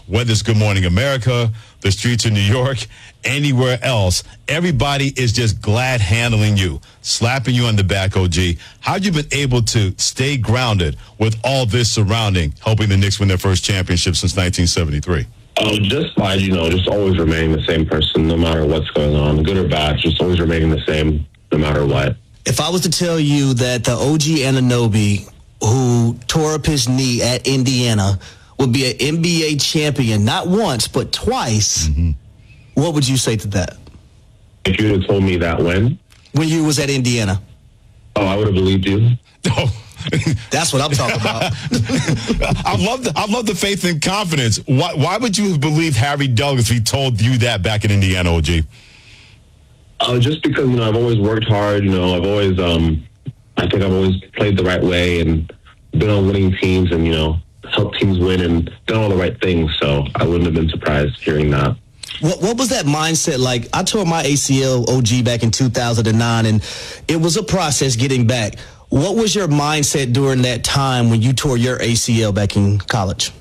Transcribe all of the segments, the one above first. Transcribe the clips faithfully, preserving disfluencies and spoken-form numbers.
whether it's Good Morning America, the streets of New York, anywhere else, everybody is just glad handling you, slapping you on the back, O G. How have you been able to stay grounded with all this surrounding, helping the Knicks win their first championship since nineteen seventy-three? Oh, just by, you know, just always remaining the same person, no matter what's going on, good or bad, just always remaining the same, no matter what. If I was to tell you that the O G Anunoby, who tore up his knee at Indiana, would be an N B A champion, not once, but twice, mm-hmm. what would you say to that? If you had told me that when? When you was at Indiana. Oh, I would have believed you. Oh. That's what I'm talking about. I love the I love the faith and confidence. Why why would you have believed Harry Douglas if he told you that back in Indiana, O G? Uh, just because, you know, I've always worked hard, you know, I've always, um, I think I've always played the right way and been on winning teams and, you know, helped teams win and done all the right things. So I wouldn't have been surprised hearing that. What what was that mindset like? I tore my A C L, O G, back in two thousand nine, and it was a process getting back. What was your mindset during that time when you tore your A C L back in college?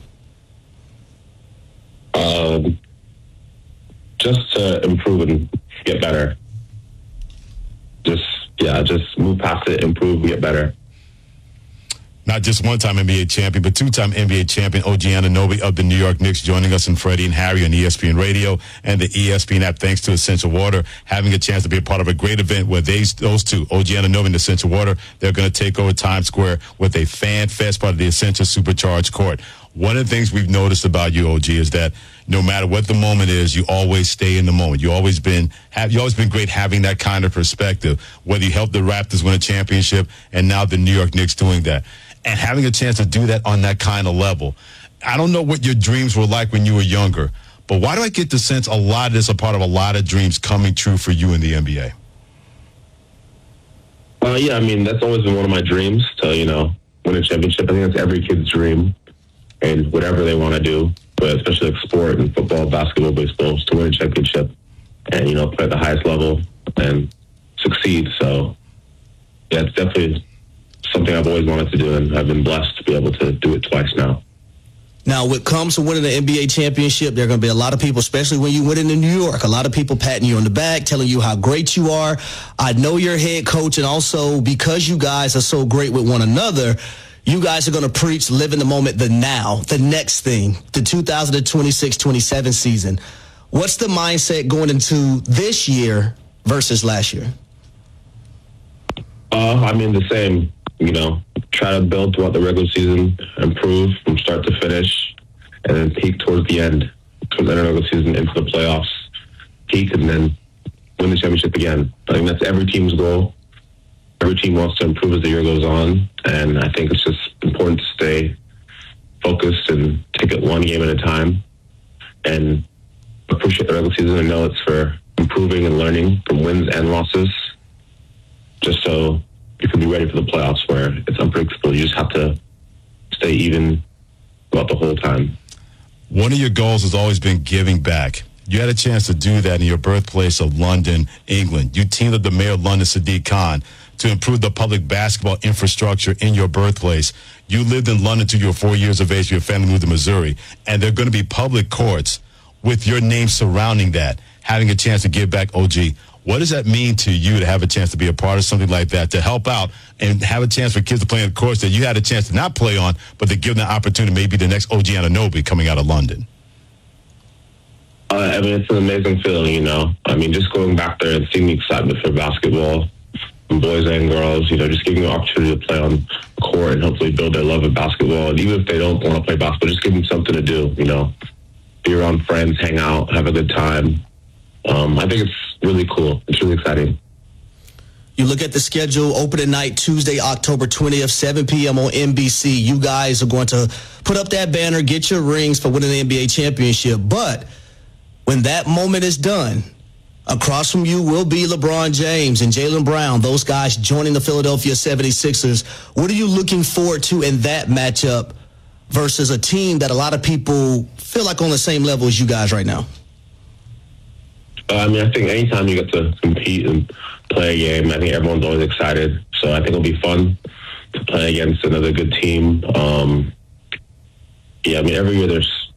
Um, just to improve and get better. Just, yeah, just move past it, improve, get better. Not just one-time N B A champion, but two-time N B A champion O G Anunoby of the New York Knicks joining us, and Freddie and Harry on E S P N Radio and the E S P N app, thanks to Essential Water, having a chance to be a part of a great event where they, those two, O G Anunoby and Essential Water, they're going to take over Times Square with a fan fest part of the Essential Supercharged Court. One of the things we've noticed about you, O G, is that no matter what the moment is, you always stay in the moment. You always been have you always been great having that kind of perspective. Whether you helped the Raptors win a championship and now the New York Knicks doing that, and having a chance to do that on that kind of level. I don't know what your dreams were like when you were younger, but why do I get the sense a lot of this is a part of a lot of dreams coming true for you in the N B A? Uh, yeah, I mean, that's always been one of my dreams to, you know, win a championship. I think that's every kid's dream, and whatever they want to do, but especially like sport and football, basketball, baseball, is to win a championship and, you know, play at the highest level and succeed. So, yeah, it's definitely something I've always wanted to do, and I've been blessed to be able to do it twice now. Now, when it comes to winning the N B A championship, there are going to be a lot of people, especially when you win it in New York, a lot of people patting you on the back, telling you how great you are. I know you're head coach, and also because you guys are so great with one another, you guys are going to preach live in the moment, the now, the next thing, the two thousand twenty-six twenty-seven season. What's the mindset going into this year versus last year? Uh, I mean, the same. You know, try to build throughout the regular season, improve from start to finish, and then peak towards the end, towards the end of the regular season into the playoffs, peak, and then win the championship again. I think that's every team's goal. Every team wants to improve as the year goes on, and I think it's just important to stay focused and take it one game at a time and appreciate the regular season and know it's for improving and learning from wins and losses, just so you can be ready for the playoffs where it's unpredictable. You just have to stay even throughout the whole time. One of your goals has always been giving back. You had a chance to do that in your birthplace of London, England. You teamed with the mayor of London, Sadiq Khan, to improve the public basketball infrastructure in your birthplace. You lived in London till you were four years of age. Your family moved to Missouri. And there are going to be public courts with your name surrounding that, having a chance to give back, O G. What does that mean to you to have a chance to be a part of something like that, to help out and have a chance for kids to play on courts that you had a chance to not play on, but to give them the opportunity, maybe the next O G Anunoby coming out of London? Uh, I mean, it's an amazing feeling, you know. I mean, just going back there and seeing the excitement for basketball, and boys and girls, you know, just giving them the opportunity to play on the court and hopefully build their love of basketball. And even if they don't want to play basketball, just give them something to do, you know. Be around friends, hang out, have a good time. Um, I think it's really cool. It's really exciting. You look at the schedule, opening night, Tuesday, October twentieth, seven p.m. on N B C. You guys are going to put up that banner, get your rings for winning the N B A championship. But when that moment is done, across from you will be LeBron James and Jaylen Brown, those guys joining the Philadelphia seventy-sixers. What are you looking forward to in that matchup versus a team that a lot of people feel like on the same level as you guys right now? Uh, I mean, I think anytime you get to compete and play a game, I think everyone's always excited. So I think it'll be fun to play against another good team. Um, yeah, I mean, every year there's